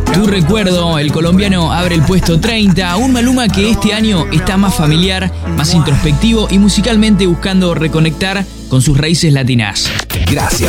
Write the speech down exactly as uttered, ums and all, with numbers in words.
Tu recuerdo, el colombiano abre el puesto treinta, un Maluma que este año está más familiar, más introspectivo y musicalmente buscando reconectar con sus raíces latinas. Gracias